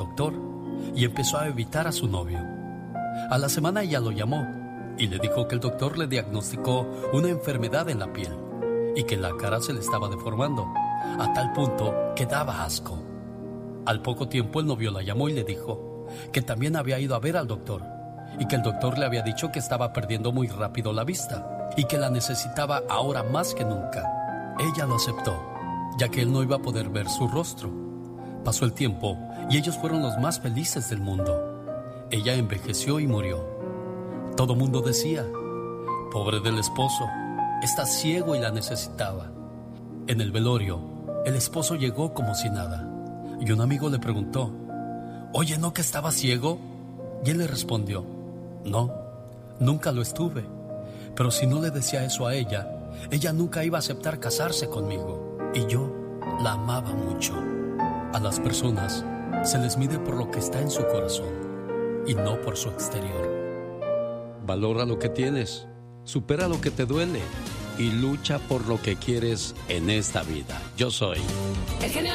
doctor y empezó a evitar a su novio. A la semana ella lo llamó y le dijo que el doctor le diagnosticó una enfermedad en la piel y que la cara se le estaba deformando a tal punto que daba asco. Al poco tiempo el novio la llamó y le dijo que también había ido a ver al doctor y que el doctor le había dicho que estaba perdiendo muy rápido la vista y que la necesitaba ahora más que nunca. Ella lo aceptó, ya que él no iba a poder ver su rostro. Pasó el tiempo y ellos fueron los más felices del mundo. Ella envejeció y murió. Todo mundo decía: pobre del esposo, está ciego y la necesitaba. En el velorio, el esposo llegó como si nada y un amigo le preguntó: oye, ¿no que estaba ciego? Y él le respondió: no, nunca lo estuve, pero si no le decía eso a ella, ella nunca iba a aceptar casarse conmigo y yo la amaba mucho. A las personas se les mide por lo que está en su corazón y no por su exterior. Valora lo que tienes, supera lo que te duele y lucha por lo que quieres en esta vida. Yo soy el genio